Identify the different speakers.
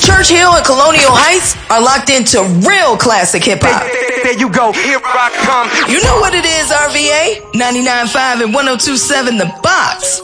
Speaker 1: Churchill and Colonial Heights are locked into real classic hip-hop.
Speaker 2: There you go, here I come.
Speaker 1: You know what it is, RVA? 99.5 and 102.7 The Box.